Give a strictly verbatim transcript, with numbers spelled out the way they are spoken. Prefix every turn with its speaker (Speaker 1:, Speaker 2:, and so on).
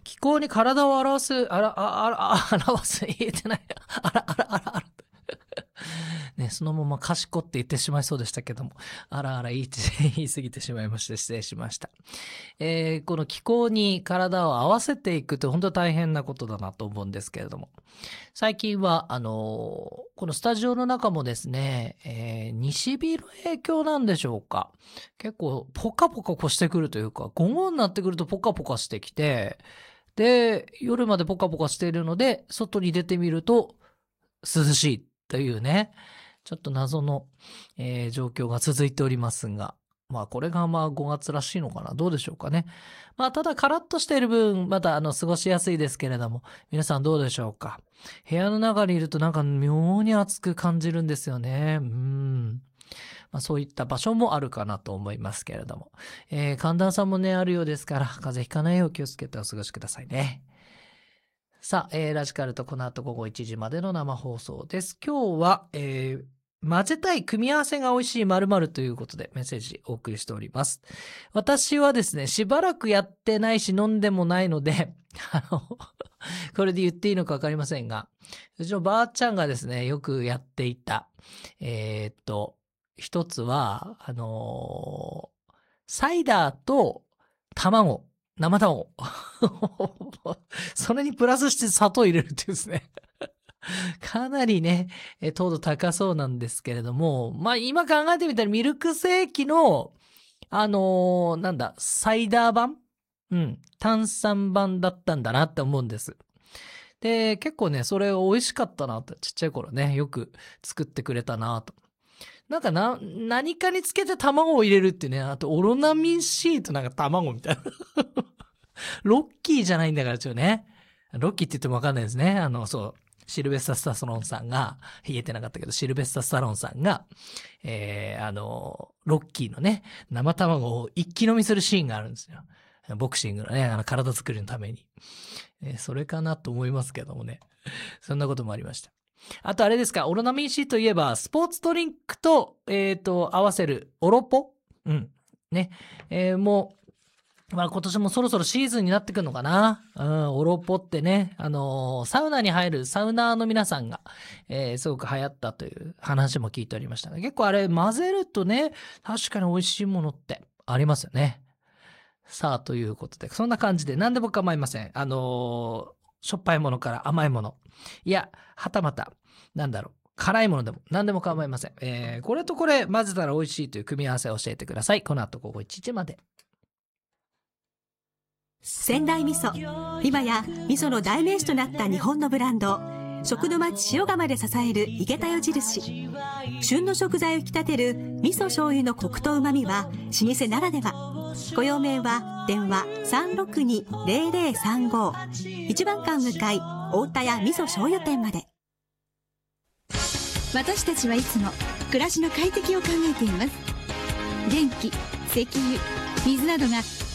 Speaker 1: 気候に体を表す、あら、あ、あら、あ、表す、言えてない。あら、あら、あら、あら。ね、そのまま賢って言ってしまいそうでしたけども、あらあら言い言い過ぎてしまいまして失礼しました。えー、この気候に体を合わせていくって本当大変なことだなと思うんですけれども、最近はあのーこのスタジオの中もですね、えー、西日の影響なんでしょうか、結構ポカポカ越してくるというか、午後になってくるとポカポカしてきて、で夜までポカポカしているので外に出てみると涼しいというね、ちょっと謎の、えー状況が続いておりますが、まあこれがまあごがつらしいのかな、どうでしょうかね。まあただカラッとしている分まだあの過ごしやすいですけれども、皆さんどうでしょうか。部屋の中にいるとなんか妙に暑く感じるんですよね。うん。まあ、そういった場所もあるかなと思いますけれども、えー寒暖差もねあるようですから、風邪ひかないよう気をつけてお過ごしくださいね。さあ、えーラジカルとこの後午後いちじまでの生放送です。今日は、えー混ぜたい組み合わせが美味しい〇〇ということでメッセージお送りしております。私はですね、しばらくやってないし飲んでもないので、あの、これで言っていいのかわかりませんが、うちのばあちゃんがですね、よくやっていた、えーっと、一つは、あのーサイダーと卵、生卵。それにプラスして砂糖入れるっていうですね。かなりね、え糖度高そうなんですけれども、まあ今考えてみたらミルクセーキの、あのーなんだ、サイダー版うん、炭酸版だったんだなって思うんです。で、結構ね、それ美味しかったなって、ちっちゃい頃ね、よく作ってくれたなと。なんかな、何かにつけて卵を入れるってね、あとオロナミン C となんか卵みたいな。ロッキーじゃないんだからちょっとね。ロッキーって言ってもわかんないですね。あの、そう。シルベスタ・スタローンさんが、言えてなかったけど、シルベスタ・スタローンさんが、えー、あの、ロッキーのね、生卵を一気飲みするシーンがあるんですよ。ボクシングのね、あの体作りのために。えーそれかなと思いますけどもね。そんなこともありました。あとあれですか、オロナミン C といえば、スポーツドリンクと、えっ、と、合わせるオロポうん。ね。えーもう、まあ今年もそろそろシーズンになってくるのかな。うん、オロポってね、あのーサウナに入るサウナーの皆さんが、えーすごく流行ったという話も聞いておりましたが、結構あれ混ぜるとね、確かに美味しいものってありますよね。さあ、ということで、そんな感じで何でも構いません。あのーしょっぱいものから甘いもの。いや、はたまた、なんだろう。辛いものでも何でも構いません。えーこれとこれ混ぜたら美味しいという組み合わせを教えてください。この後午後いちじまで。
Speaker 2: 仙台味噌、今や味噌の代名詞となった日本のブランド、食の町塩釜で支える井桁代印。旬の食材を引き立てる味噌醤油のコクと旨味は老舗ならでは。ご用命は電話 さんろくに ゼロゼロさんご 一番館向かい大田屋味噌醤油店まで。
Speaker 3: 私たちはいつも暮らしの快適を考えています。電気、石油、水などが